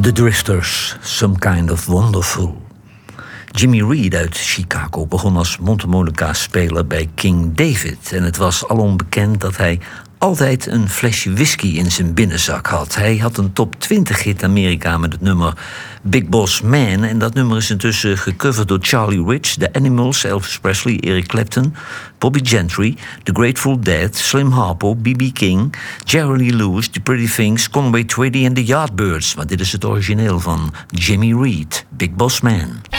The Drifters, Some Kind of Wonderful. Jimmy Reed uit Chicago begon als mondharmonica-speler bij King David. En het was alom bekend dat hij altijd een flesje whisky in zijn binnenzak had. Hij had een top 20 hit Amerika met het nummer Big Boss Man. En dat nummer is intussen gecoverd door Charlie Rich, The Animals, Elvis Presley, Eric Clapton, Bobby Gentry, The Grateful Dead, Slim Harpo, B.B. King, Jerry Lee Lewis, The Pretty Things, Conway Twitty en The Yardbirds. Maar dit is het origineel van Jimmy Reed, Big Boss Man.